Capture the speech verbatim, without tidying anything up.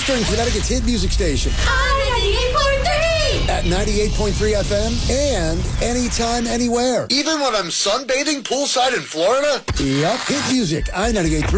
Eastern Connecticut's hit music station. ninety-eight point three! At ninety-eight point three F M and anytime, anywhere. Even when I'm sunbathing poolside in Florida? Yep, hit music, I ninety-eight point three.